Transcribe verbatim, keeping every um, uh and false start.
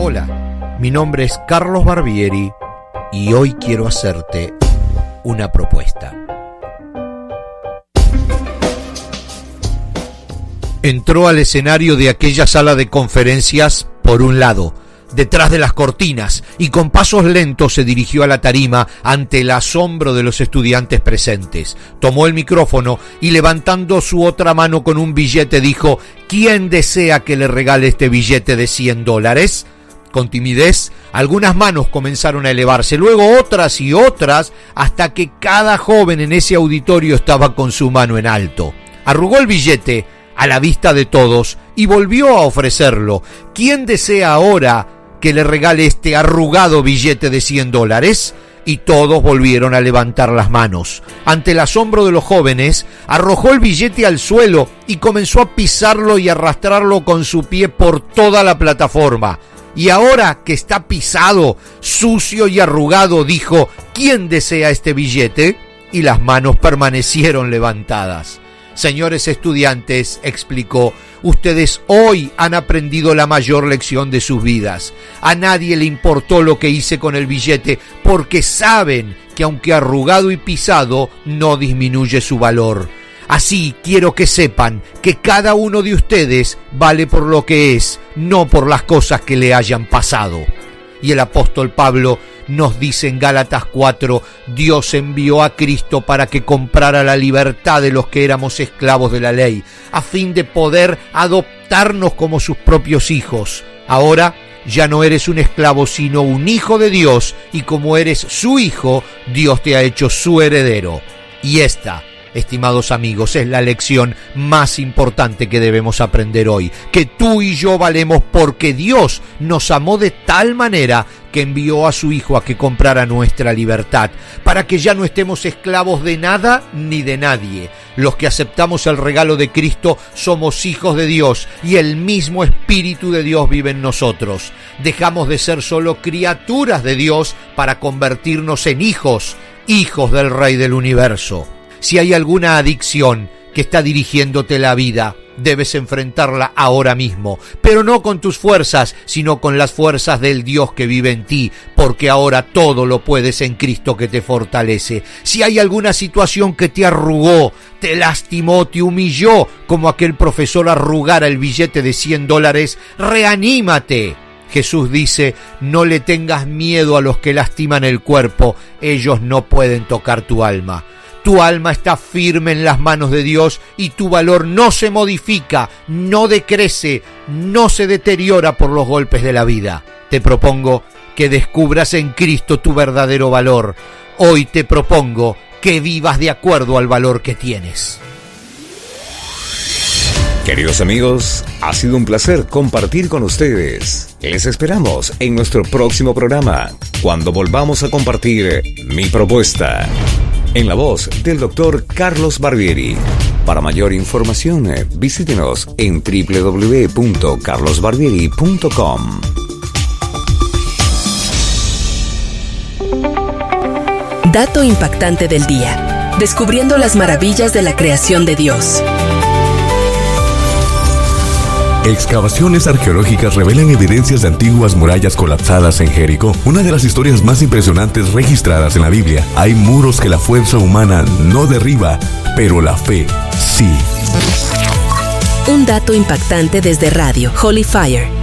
Hola, mi nombre es Carlos Barbieri y hoy quiero hacerte una propuesta. Entró al escenario de aquella sala de conferencias por un lado, detrás de las cortinas, y con pasos lentos se dirigió a la tarima ante el asombro de los estudiantes presentes. Tomó el micrófono y levantando su otra mano con un billete dijo: ¿Quién desea que le regale este billete de cien dólares? Con timidez, algunas manos comenzaron a elevarse, luego otras y otras, hasta que cada joven en ese auditorio estaba con su mano en alto. Arrugó el billete a la vista de todos y volvió a ofrecerlo. ¿Quién desea ahora que le regale este arrugado billete de cien dólares? Y todos volvieron a levantar las manos. Ante el asombro de los jóvenes, arrojó el billete al suelo y comenzó a pisarlo y arrastrarlo con su pie por toda la plataforma. Y ahora que está pisado, sucio y arrugado, dijo: ¿Quién desea este billete? Y las manos permanecieron levantadas. Señores estudiantes, explicó, ustedes hoy han aprendido la mayor lección de sus vidas. A nadie le importó lo que hice con el billete, porque saben que aunque arrugado y pisado, no disminuye su valor. Así quiero que sepan que cada uno de ustedes vale por lo que es, no por las cosas que le hayan pasado. Y el apóstol Pablo nos dice en Gálatas cuatro, Dios envió a Cristo para que comprara la libertad de los que éramos esclavos de la ley, a fin de poder adoptarnos como sus propios hijos. Ahora ya no eres un esclavo, sino un hijo de Dios, y como eres su hijo, Dios te ha hecho su heredero. Y esta, estimados amigos, es la lección más importante que debemos aprender hoy, que tú y yo valemos porque Dios nos amó de tal manera que envió a su Hijo a que comprara nuestra libertad, para que ya no estemos esclavos de nada ni de nadie. Los que aceptamos el regalo de Cristo somos hijos de Dios y el mismo Espíritu de Dios vive en nosotros. Dejamos de ser solo criaturas de Dios para convertirnos en hijos, hijos del Rey del Universo. Si hay alguna adicción que está dirigiéndote la vida, debes enfrentarla ahora mismo, pero no con tus fuerzas, sino con las fuerzas del Dios que vive en ti, porque ahora todo lo puedes en Cristo que te fortalece. Si hay alguna situación que te arrugó, te lastimó, te humilló, como aquel profesor arrugara el billete de cien dólares, reanímate. Jesús dice: no le tengas miedo a los que lastiman el cuerpo, ellos no pueden tocar tu alma. Tu alma está firme en las manos de Dios y tu valor no se modifica, no decrece, no se deteriora por los golpes de la vida. Te propongo que descubras en Cristo tu verdadero valor. Hoy te propongo que vivas de acuerdo al valor que tienes. Queridos amigos, ha sido un placer compartir con ustedes. Les esperamos en nuestro próximo programa, cuando volvamos a compartir Mi Propuesta, en la voz del doctor Carlos Barbieri. Para mayor información, visítenos en doble u doble u doble u punto carlos barbieri punto com. Dato impactante del día. Descubriendo las maravillas de la creación de Dios. Excavaciones arqueológicas revelan evidencias de antiguas murallas colapsadas en Jericó, una de las historias más impresionantes registradas en la Biblia. Hay muros que la fuerza humana no derriba, pero la fe sí. Un dato impactante desde Radio Holy Fire.